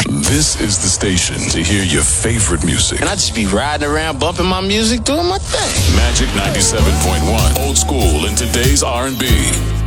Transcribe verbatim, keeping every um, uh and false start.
This is the station to hear your favorite music. And I just be riding around bumping my music, doing my thing. Magic ninety-seven point one. Old school in today's R and B.